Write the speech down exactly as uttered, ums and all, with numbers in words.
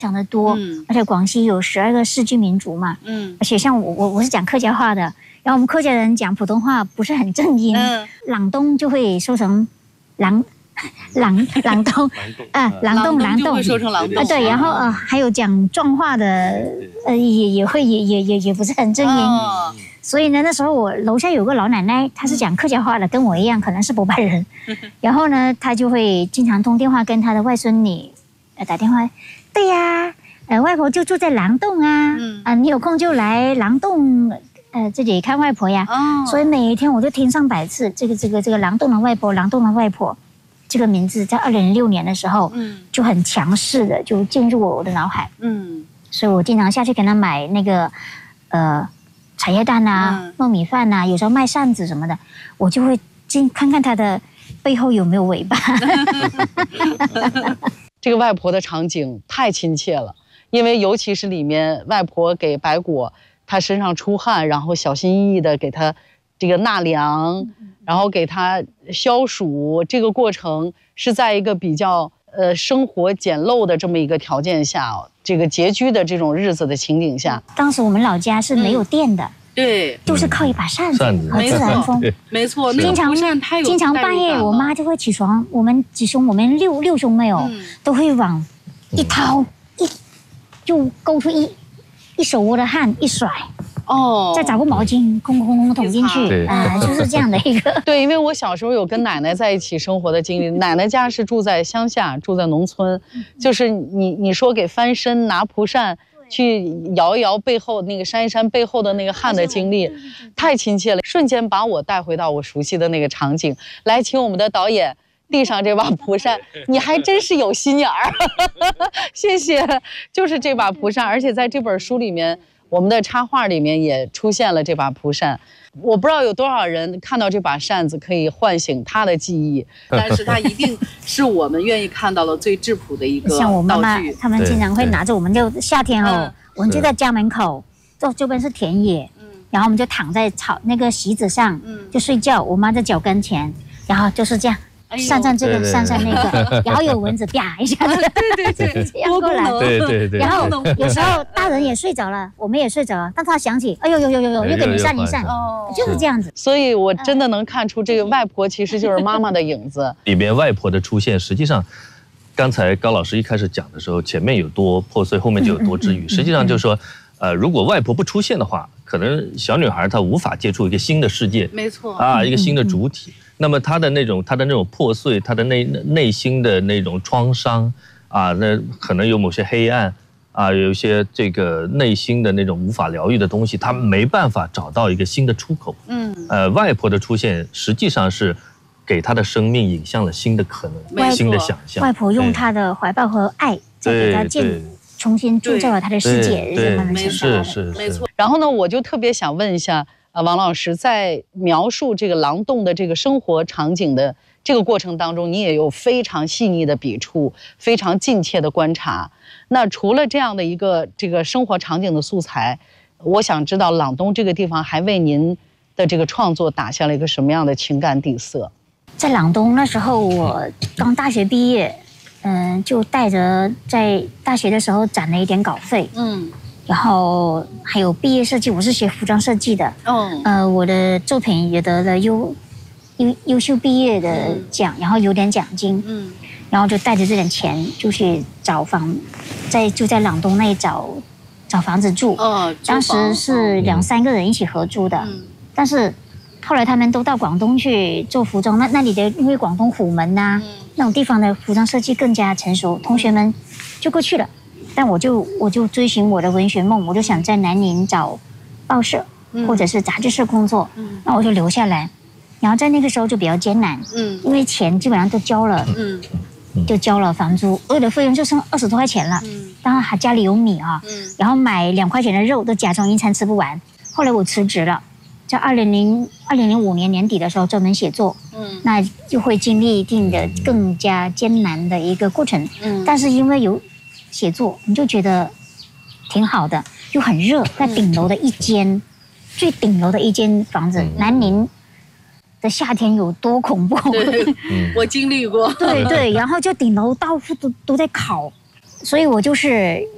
常的多，嗯、而且广西有十二个世居民族嘛，嗯，而且像我我我是讲客家话的，然后我们客家人讲普通话不是很正音，嗯、朗东就会说成朗。朗朗东啊，朗东朗东会说成朗东啊，对，然后呃还有讲壮话的，呃也也会也也也也不是很正音，哦、所以呢那时候我楼下有个老奶奶，她是讲客家话的，跟我一样，可能是柏拜人，然后呢她就会经常通电话跟她的外孙女呃打电话，对呀，呃外婆就住在廊洞啊，嗯、啊你有空就来廊洞。呃，这里看外婆呀，哦、所以每一天我就听上百次这个这个这个廊洞的外婆，廊洞的外婆，这个名字在二零零六年的时候，嗯，就很强势的就进入我的脑海，嗯，所以我经常下去给他买那个，呃，茶叶蛋啊、糯米饭啊，有时候卖扇子什么的，我就会进看看他的背后有没有尾巴。 这个外婆的场景太亲切了，因为尤其是里面外婆给白果。他身上出汗，然后小心翼翼的给他这个纳凉，然后给他消暑，这个过程是在一个比较呃生活简陋的这么一个条件下，这个拮据的这种日子的情景下。 当时我们老家是没有电的， 嗯、对， 就是靠一把扇子和自然风， 没错， 经常经常半夜我妈就会起床，我们几兄我们六六兄妹哦，嗯、都会往一掏一就勾出一。一手窝的汗一甩，哦，再找个毛巾，空空空捅进去，啊、呃，就是这样的一个。 对，因为我小时候有跟奶奶在一起生活的经历，奶奶家是住在乡下，住在农村，就是你你说给翻身拿蒲扇去摇一摇背后那个扇一扇背后的那个汗的经历，太亲切了，瞬间把我带回到我熟悉的那个场景。来，请我们的导演。地上这把蒲扇，你还真是有心眼儿，谢谢。就是这把蒲扇，而且在这本书里面，我们的插画里面也出现了这把蒲扇。我不知道有多少人看到这把扇子可以唤醒他的记忆，但是它一定是我们愿意看到的最质朴的一个道具。 像我妈妈，他们经常会拿着，我们就夏天哦，我们就在家门口，这这边是田野，嗯，然后我们就躺在草那个席子上，嗯，就睡觉。我妈在脚跟前，然后就是这样。扇扇这个，扇扇那个，然后有蚊子啪一下子， 对对对， 这样过来， 对对对。 然后有时候大人也睡着了，我们也睡着了，但他想起，哎呦呦呦呦呦，又给你扇一扇，哦，就是这样子。 所以我真的能看出，这个外婆其实就是妈妈的影子。 里面外婆的出现，实际上，刚才高老师一开始讲的时候，前面有多破碎，后面就有多治愈。实际上就是说，呃，如果外婆不出现的话，可能小女孩她无法接触一个新的世界， 没错啊，一个新的主体。那么他的那种他的那种破碎，他的内内心的那种创伤啊，那可能有某些黑暗啊，有一些这个内心的那种无法疗愈的东西，他没办法找到一个新的出口。嗯，呃，外婆的出现实际上是给他的生命引向了新的可能，新的想象。 外婆用她的怀抱和爱，再给他建重新铸造了他的世界，是慢慢是是是， 没错。然后呢，我就特别想问一下。呃，王老师在描述这个廊洞的这个生活场景的这个过程当中，你也有非常细腻的笔触，非常近切的观察。那除了这样的一个这个生活场景的素材，我想知道廊洞这个地方还为您的这个创作打下了一个什么样的情感底色？ 在廊洞那时候，我刚大学毕业，嗯、呃，就带着在大学的时候攒了一点稿费，嗯。然后还有毕业设计，我是学服装设计的。哦，呃，我的作品也得了优优优秀毕业的奖，然后有点奖金。嗯，然后就带着这点钱就去找房，在就在朗东那里找找房子住。哦，当时是两三个人一起合租的。嗯，但是后来他们都到广东去做服装，那那里的因为广东虎门呐、啊嗯、那种地方的服装设计更加成熟，同学们就过去了。但我就我就追寻我的文学梦，我就想在南宁找报社、嗯、或者是杂志社工作，嗯，那我就留下来。然后在那个时候就比较艰难，嗯，因为钱基本上都交了，嗯，就交了房租，我的费用就剩二十多块钱了，嗯，当然还家里有米啊，嗯，然后买两块钱的肉都假装一餐吃不完。后来我辞职了，在二零零二零零五年年底的时候专门写作，嗯，那就会经历一定的更加艰难的一个过程，嗯，但是因为有写作，你就觉得挺好的，又很热，在顶楼的一间、嗯、最顶楼的一间房子，嗯、南宁的夏天有多恐怖？ 嗯、我经历过。 对对，然后就顶楼到处都都在烤，所以我就是